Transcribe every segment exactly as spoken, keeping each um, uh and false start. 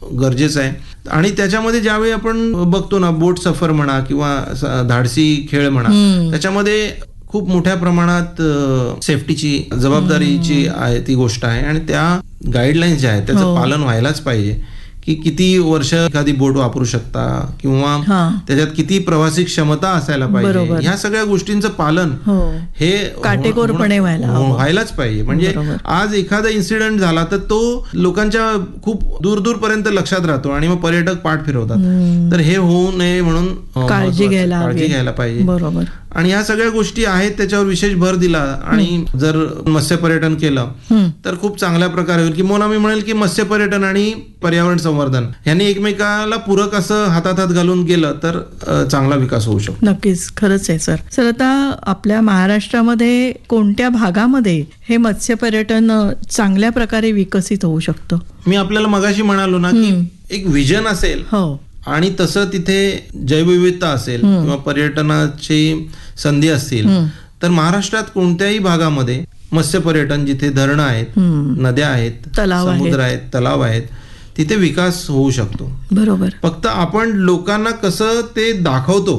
गरजेचं आहे. आणि त्याच्यामध्ये ज्यावेळी आपण बघतो ना, बोट सफर म्हणा किंवा धाडसी खेळ म्हणा, त्याच्यामध्ये खूप मोठ्या प्रमाणात सेफ्टीची जबाबदारीची आहे ती गोष्ट आहे. आणि त्या गाईडलाईन्स ज्या आहेत त्याचं पालन व्हायलाच पाहिजे की किती वर्ष एखादी बोट वापरू शकता किंवा त्याच्यात किती प्रवासी क्षमता असायला पाहिजे. ह्या सगळ्या गोष्टींचं पालन हे काटेकोरपणे व्हायलाच पाहिजे. म्हणजे आज एखादा इन्सिडेंट झाला तर तो लोकांच्या खूप दूर दूर पर्यंत लक्षात राहतो आणि मग पर्यटक पाठ फिरवतात. तर हे होऊ नये म्हणून काळजी घ्यायला काळजी घ्यायला पाहिजे. बरोबर. आणि ह्या सगळ्या गोष्टी आहेत त्याच्यावर विशेष भर दिला आणि जर मत्स्य पर्यटन केलं तर खूप चांगल्या प्रकारे होईल. किंवा मी म्हणेल की मत्स्य पर्यटन आणि पर्यावरण संवर्धन यांनी एकमेकाला पूरक असं हातात हात घालून गेलं तर चांगला विकास होऊ शकतो. नक्कीच, खरंच आहे सर. सर आता आपल्या महाराष्ट्रामध्ये कोणत्या भागामध्ये हे मत्स्य पर्यटन चांगल्या प्रकारे विकसित होऊ शकतं? मी आपल्याला मगाशी म्हणालो ना की एक विजन असेल आणि तसं तिथे जैवविविधता असेल किंवा पर्यटनाची संधी असतील तर महाराष्ट्रात कोणत्याही भागामध्ये मत्स्य पर्यटन, जिथे धरणं आहेत, नद्या आहेत, समुद्र आहेत, तलाव आहेत, तिथे विकास होऊ शकतो. बरोबर. फक्त आपण लोकांना कसं ते दाखवतो,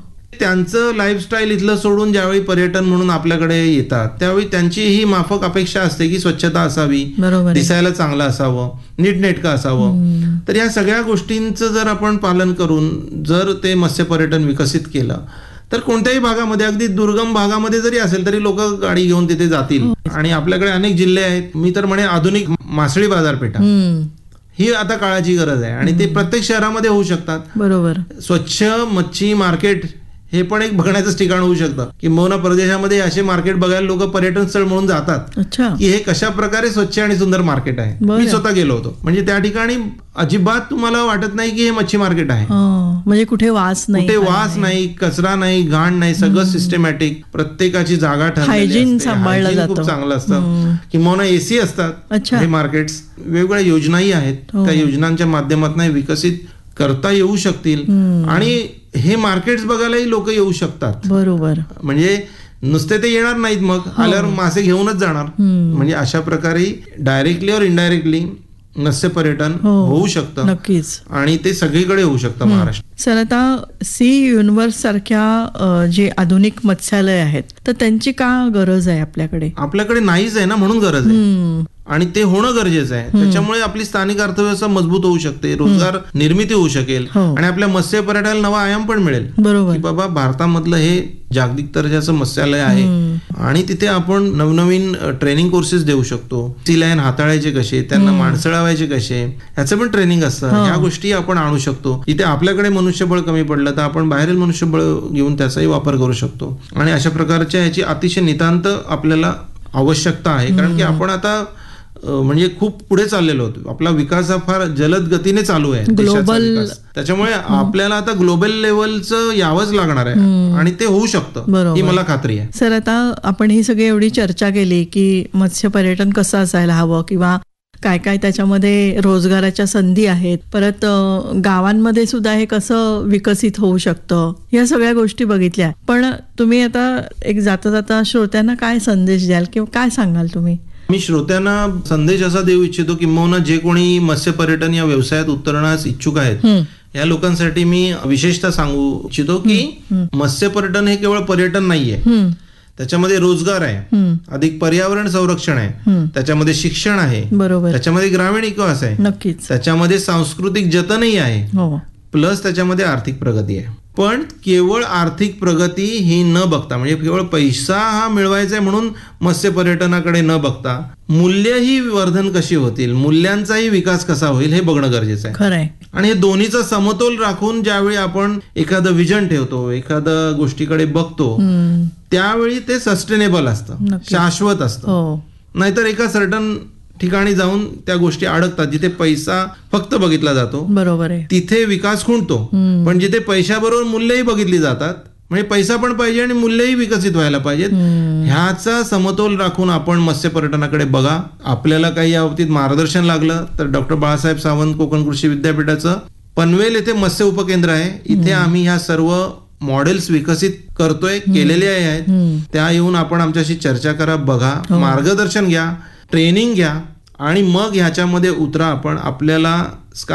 त्यांचं लाईफस्टाईल इथलं सोडून ज्यावेळी पर्यटन म्हणून आपल्याकडे येतात त्यावेळी त्यांची ही माफक अपेक्षा असते की स्वच्छता असावी, दिसायला चांगलं असावं, नीटनेटकं असावं. तर या सगळ्या गोष्टींचं जर आपण पालन करून जर ते मत्स्य पर्यटन विकसित केलं तर कोणत्याही भागामध्ये, अगदी दुर्गम भागामध्ये जरी असेल तरी लोक गाडी घेऊन तिथे जातील. आणि आपल्याकडे अनेक जिल्हे आहेत. मी तर म्हणे आधुनिक मासळी बाजारपेठा ही आता काळाची गरज आहे आणि ते प्रत्येक शहरामध्ये होऊ शकतात. बरोबर. स्वच्छ मच्छी मार्केट हे पण एक बघण्याचं ठिकाण होऊ शकतं. किंबहुना परदेशामध्ये असे मार्केट बघायला लोक पर्यटन स्थळ म्हणून जातात की हे कशा प्रकारे स्वच्छ आणि सुंदर मार्केट आहे. मी स्वतः गेलो होतो. म्हणजे त्या ठिकाणी अजिबात तुम्हाला वाटत नाही की हे मच्छी मार्केट आहे. म्हणजे कुठे वास नाही, कुठे वास नाही, कचरा नाही, घाण नाही, सगळं सिस्टमॅटिक, प्रत्येकाची जागा ठरलेली, खूप चांगलं असतं. किंवा एसी असतात हे मार्केट्स. वेगवेगळ्या योजनाही आहेत, त्या योजनांच्या माध्यमातून विकसित करता येऊ शकतील आणि हे मार्केट्स बघायलाही लोक येऊ शकतात. बरोबर. म्हणजे नुसते ते येणार नाहीत, मग आल्यावर मासे घेऊनच जाणार. म्हणजे अशा प्रकारे डायरेक्टली और इनडायरेक्टली मत्स्य पर्यटन होऊ शकतं. नक्कीच. आणि ते सगळीकडे होऊ शकतं महाराष्ट्र. सर आता सी युनिव्हर्स सारख्या जे आधुनिक मत्स्यालय आहेत तर त्यांची का गरज आहे आपल्याकडे? आपल्याकडे नाहीच आहे ना, म्हणून गरज आहे. आणि ते होणं गरजेचं आहे. त्याच्यामुळे आपली स्थानिक अर्थव्यवस्था मजबूत होऊ शकते, रोजगार निर्मिती होऊ शकेल आणि आपल्या मत्स्य पर्यटनाला नवा आयाम पण मिळेल. बरोबर. की बाबा भारतामधलं हे जागतिक दर्जाचं मत्स्यालय आहे आणि तिथे आपण नवनवीन ट्रेनिंग कोर्सेस देऊ शकतो. सी लायन हाताळायचे कसे, त्यांना माणसळावायचे कसे, याचं पण ट्रेनिंग असतं. ह्या गोष्टी आपण आणू शकतो. इथे आपल्याकडे मनुष्यबळ कमी पडलं तर आपण बाहेरील मनुष्यबळ घेऊन त्याचाही वापर करू शकतो. आणि अशा प्रकारच्या ह्याची अतिशय नितांत आपल्याला आवश्यकता आहे. कारण की आपण आता म्हणजे खूप पुढे चाललेलो होतो. आपला विकास हा फार जलद गतीने चालू आहे, ग्लोबल. त्याच्यामुळे आपल्याला आता ग्लोबल लेवलचं यावंच लागणार आहे आणि ते होऊ शकतं, ही मला खात्री आहे. सर आता आपण ही सगळी एवढी चर्चा केली की मत्स्य पर्यटन कसं असायला हवं किंवा काय काय त्याच्यामध्ये रोजगाराच्या संधी आहेत, परत गावांमध्ये सुद्धा हे कसं विकसित होऊ शकतं, या सगळ्या गोष्टी बघितल्या. पण तुम्ही आता एक जाता जाता श्रोत्यांना काय संदेश द्याल किंवा काय सांगाल तुम्ही? मी श्रोत्यांना संदेश असा देऊ इच्छितो किंवा जे कोणी मत्स्य पर्यटन या व्यवसायात उतरण्यास इच्छुक आहेत या लोकांसाठी मी विशेषतः सांगू इच्छितो की मत्स्य पर्यटन हे केवळ पर्यटन नाहीये. त्याच्यामध्ये रोजगार आहे, अधिक पर्यावरण संरक्षण आहे, त्याच्यामध्ये शिक्षण आहे, त्याच्यामध्ये ग्रामीण विकास आहे, नक्कीच त्याच्यामध्ये सांस्कृतिक जतनही आहे, प्लस त्याच्यामध्ये आर्थिक प्रगती आहे. पण केवळ आर्थिक प्रगती ही न बघता, म्हणजे केवळ पैसा हा मिळवायचा आहे म्हणून मत्स्य पर्यटनाकडे न बघता मूल्य ही वर्धन कशी होतील, मूल्यांचाही विकास कसा होईल हे बघणं गरजेचं आहे. खरंय. आणि हे दोन्हीचा समतोल राखून ज्यावेळी आपण एखादं विजन ठेवतो, एखाद्या गोष्टीकडे बघतो, त्यावेळी ते सस्टेनेबल असतं, शाश्वत असतं. नाहीतर एका सर्टन ठिकाणी जाऊन त्या गोष्टी अडकतात जिथे पैसा फक्त बघितला जातो. बरोबर आहे. तिथे विकास खुंटतो. पण जिथे पैशाबरोबर मूल्यही बघितली जातात, म्हणजे पैसा पण पाहिजे आणि मूल्यही विकसित व्हायला पाहिजेत, ह्याचा समतोल राखून आपण मत्स्य पर्यटनाकडे बघा. आपल्याला काही या बाबतीत मार्गदर्शन लागलं तर डॉक्टर बाळासाहेब सावंत कोकण कृषी विद्यापीठाचं पनवेल येथे मत्स्य उपकेंद्र आहे. इथे आम्ही ह्या सर्व मॉडेल्स विकसित करतोय, केलेले आहेत. त्या येऊन आपण आमच्याशी चर्चा करा, बघा, मार्गदर्शन घ्या, ट्रेनिंग घ्या आणि मग ह्याच्यामध्ये उतरा. आपण आपल्याला